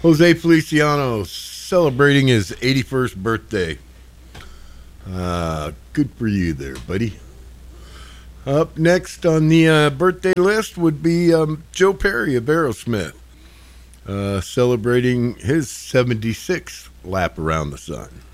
Jose Feliciano celebrating his 81st birthday. Good for you there, buddy. Up next on the birthday list would be Joe Perry of Aerosmith, celebrating his 76th lap around the sun.